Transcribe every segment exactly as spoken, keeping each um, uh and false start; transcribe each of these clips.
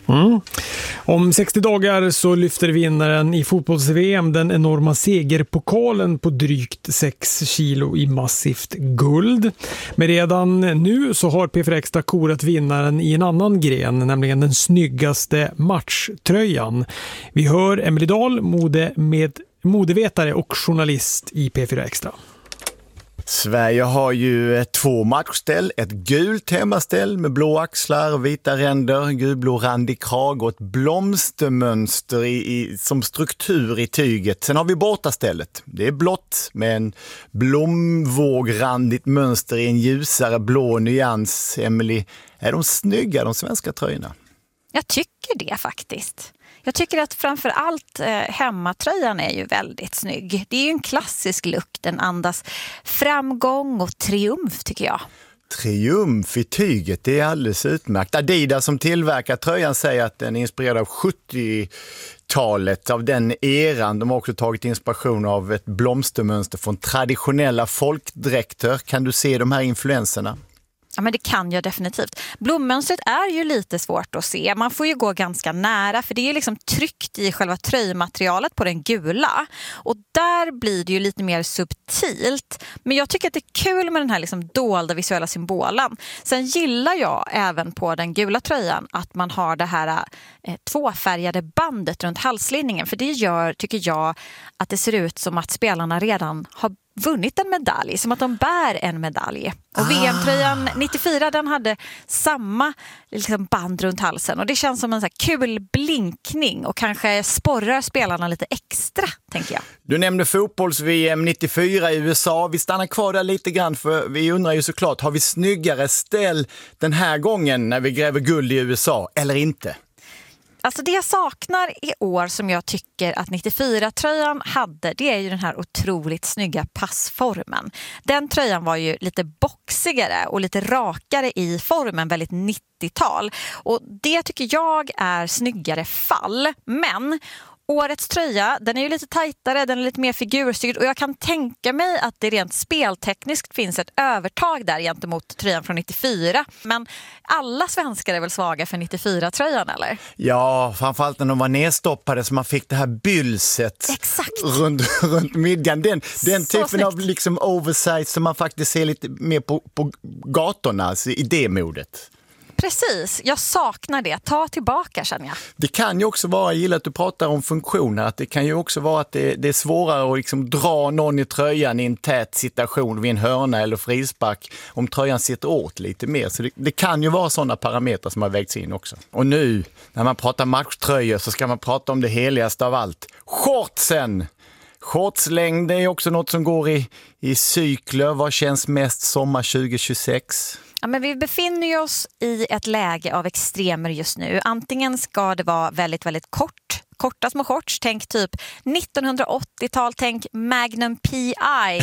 Mm. Om sextio dagar så lyfter vinnaren i fotbolls-V M den enorma segerpokalen på drygt sex kilo i massivt guld. Men redan nu så har P fyra Extra korat vinnaren i en annan gren, nämligen den snyggaste matchtröjan. Vi hör Emelie Dahl, mode med modevetare och journalist i P fyra Extra. Sverige har ju två matchställ, ett gult hemmaställ med blå axlar, vita ränder, gulblå randig krag och ett blomstermönster i, i, som struktur i tyget. Sen har vi bortastället. Det är blått med en blomvågrandigt mönster i en ljusare blå nyans. Emelie, är de snygga de svenska tröjorna? Jag tycker det faktiskt. Jag tycker att framförallt eh, hemmatröjan är ju väldigt snygg. Det är ju en klassisk look, den andas framgång och triumf tycker jag. Triumf i tyget, det är alldeles utmärkt. Adidas som tillverkar tröjan säger att den är inspirerad av sjuttiotalet, av den eran. De har också tagit inspiration av ett blomstermönster från traditionella folkdräkter. Kan du se de här influenserna? Ja, men det kan jag definitivt. Blommönstret är ju lite svårt att se. Man får ju gå ganska nära för det är ju liksom tryckt i själva tröjmaterialet på den gula. Och där blir det ju lite mer subtilt. Men jag tycker att det är kul med den här liksom dolda visuella symbolen. Sen gillar jag även på den gula tröjan att man har det här eh, tvåfärgade bandet runt halslinningen. För det gör, tycker jag, att det ser ut som att spelarna redan har vunnit en medalj, som att de bär en medalj. Och ah. V M-tröjan nittiofyra, den hade samma liksom, band runt halsen. Och det känns som en så här kul blinkning och kanske sporrar spelarna lite extra, tänker jag. Du nämnde fotbolls-V M nittiofyra i U S A. Vi stannar kvar där lite grann för vi undrar ju såklart, har vi snyggare ställ den här gången när vi gräver guld i U S A eller inte? Alltså det jag saknar i år som jag tycker att nittiofyra-tröjan hade, det är ju den här otroligt snygga passformen. Den tröjan var ju lite boxigare och lite rakare i formen, väldigt nittiotal. Och det tycker jag är snyggare fall. Men årets tröja, den är ju lite tajtare, den är lite mer figurstyrd och jag kan tänka mig att det rent speltekniskt finns ett övertag där gentemot tröjan från nittiofyra. Men alla svenskar är väl svaga för nittiofyra-tröjan, eller? Ja, framförallt när de var nedstoppade så man fick det här bylset runt, runt midjan. Den, den typen snyggt. Av liksom oversize som man faktiskt ser lite mer på, på gatorna, alltså i det modet. Precis, jag saknar det. Ta tillbaka, känner jag. Det kan ju också vara, jag gillar att du pratar om funktioner, att det kan ju också vara att det, det är svårare att liksom dra någon i tröjan i en tät situation vid en hörna eller frispark om tröjan sitter åt lite mer. Så det, det kan ju vara sådana parametrar som har vägts in också. Och nu, när man pratar matchtröjor så ska man prata om det heligaste av allt. Shortsen! Shortslängd är också något som går i, i cykler. Vad känns mest sommar tjugo tjugosex? Ja, men vi befinner oss i ett läge av extremer just nu. Antingen ska det vara väldigt, väldigt kort, korta små shorts. Tänk typ nittonhundraåttiotal, tänk Magnum P I.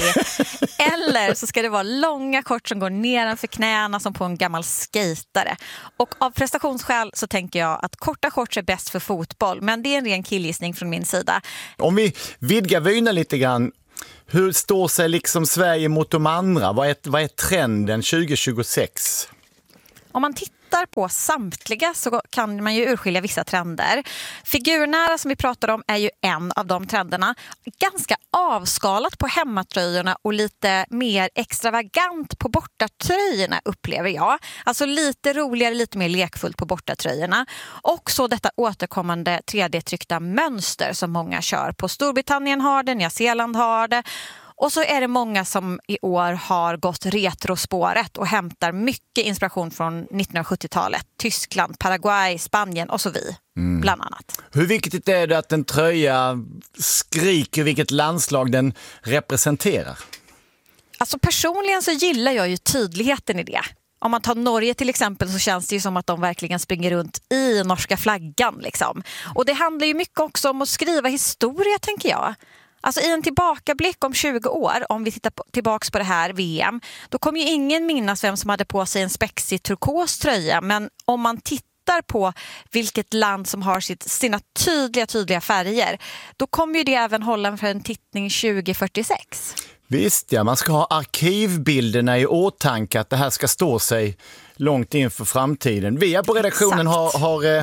Eller så ska det vara långa shorts som går nedanför knäna som på en gammal skatare. Och av prestationsskäl så tänker jag att korta shorts är bäst för fotboll. Men det är en ren killgissning från min sida. Om vi vidgar vynen lite grann. Hur står sig liksom Sverige mot de andra? Vad är, vad är trenden tjugo tjugosex? Om man tittar på samtliga så kan man ju urskilja vissa trender. Figurnära som vi pratar om är ju en av de trenderna. Ganska avskalat på hemmatröjorna och lite mer extravagant på bortatröjorna upplever jag. Alltså lite roligare, lite mer lekfullt på bortatröjorna. Och så detta återkommande tre D-tryckta mönster som många kör på. Storbritannien har det, Nya Zeeland har det. Och så är det många som i år har gått retrospåret och hämtar mycket inspiration från nittonhundrasjuttiotalet. Tyskland, Paraguay, Spanien och så vi, mm. bland annat. Hur viktigt är det att en tröja skriker vilket landslag den representerar? Alltså personligen så gillar jag ju tydligheten i det. Om man tar Norge till exempel så känns det ju som att de verkligen springer runt i norska flaggan. Liksom. Och det handlar ju mycket också om att skriva historia, tänker jag. Alltså i en tillbakablick om tjugo år, om vi tittar på, tillbaks på det här V M, då kommer ju ingen minnas vem som hade på sig en spexig turkos tröja. Men om man tittar på vilket land som har sitt, sina tydliga, tydliga färger, då kommer ju det även hålla för en tittning tjugo fyrtiosex. Visst ja, man ska ha arkivbilderna i åtanke att det här ska stå sig långt in för framtiden. Vi på redaktionen har, har,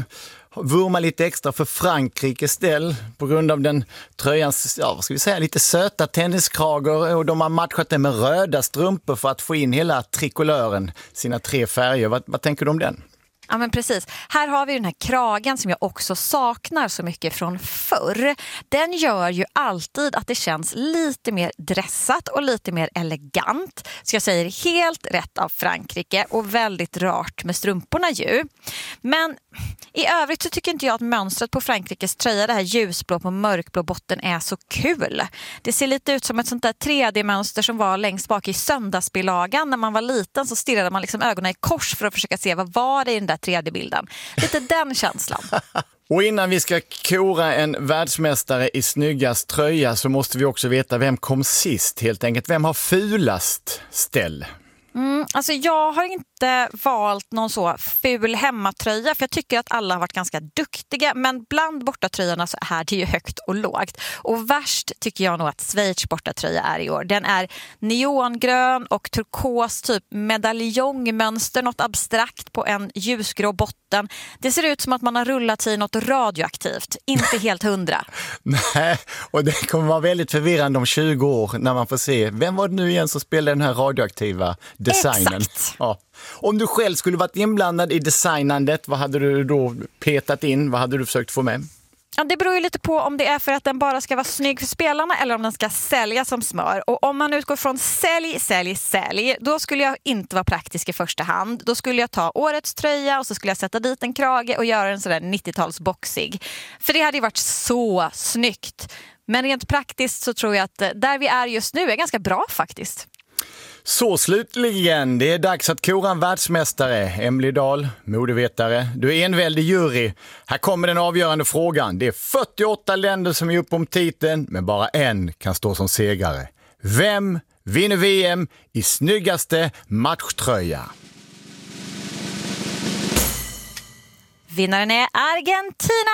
vurma lite extra för Frankrikes del på grund av den tröjans, ja, vad ska vi säga, lite söta tenniskragor, och de har matchat det med röda strumpor för att få in hela trikolören, sina tre färger. Vad, vad tänker du om den? Ja, men precis. Här har vi den här kragen som jag också saknar så mycket från förr. Den gör ju alltid att det känns lite mer dressat och lite mer elegant. Så jag säger helt rätt av Frankrike, och väldigt rart med strumporna ju. Men i övrigt så tycker inte jag att mönstret på Frankrikes tröja, det här ljusblå på mörkblå botten, är så kul. Det ser lite ut som ett sånt där tre D-mönster som var längst bak i söndagsbilagan. När man var liten så stirrade man liksom ögonen i kors för att försöka se vad var det i den där tre D-bilden. Lite den känslan. Och innan vi ska kora en världsmästare i snyggast tröja så måste vi också veta vem kom sist helt enkelt. Vem har fulast ställ? Mm, alltså jag har inte valt någon så ful hemmatröja, för jag tycker att alla har varit ganska duktiga, men bland bortatröjorna så är det ju högt och lågt. Och värst tycker jag nog att Schweiz bortatröja är i år. Den är neongrön och turkos, typ medaljongmönster, något abstrakt på en ljusgrå botten. Det ser ut som att man har rullat i något radioaktivt, inte helt hundra. Nej, och det kommer vara väldigt förvirrande om tjugo år när man får se, vem var det nu igen som spelade den här radioaktiva designen? Exakt. Ja. Om du själv skulle varit inblandad i designandet, vad hade du då petat in? Vad hade du försökt få med? Ja, det beror ju lite på om det är för att den bara ska vara snygg för spelarna eller om den ska sälja som smör. Och om man utgår från sälj, sälj, sälj, då skulle jag inte vara praktisk i första hand. Då skulle jag ta årets tröja och så skulle jag sätta dit en krage och göra en sådär nittiotalsboxig. För det hade ju varit så snyggt. Men rent praktiskt så tror jag att där vi är just nu är ganska bra faktiskt. Så slutligen, det är dags att kora en världsmästare. Emily Dahl, modevetare. Du är enväldig jury. Här kommer den avgörande frågan. Det är fyrtioåtta länder som är upp om titeln, men bara en kan stå som segrare. Vem vinner V M i snyggaste matchtröja? Vinnaren är Argentina!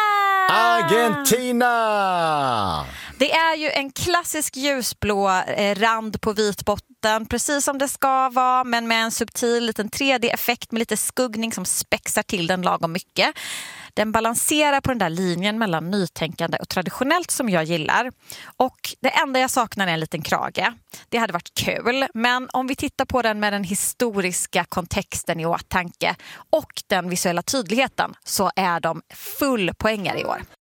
Argentina! Det är ju en klassisk ljusblå eh, rand på vit botten, precis som det ska vara, men med en subtil liten tre D-effekt med lite skuggning som spexar till den lagom mycket. Den balanserar på den där linjen mellan nytänkande och traditionellt som jag gillar. Och det enda jag saknar är en liten krage. Det hade varit kul, men om vi tittar på den med den historiska kontexten i åtanke och den visuella tydligheten så är de full poängare i år.